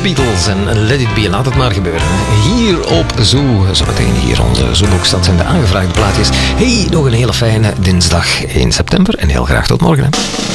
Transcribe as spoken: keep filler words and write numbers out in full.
Beatles en Let It Be. Laat het maar gebeuren. Hier op Zoo. Zometeen hier onze Zoobox. Dat zijn de aangevraagde plaatjes. Hey, nog een hele fijne dinsdag in september. En heel graag tot morgen. Hè.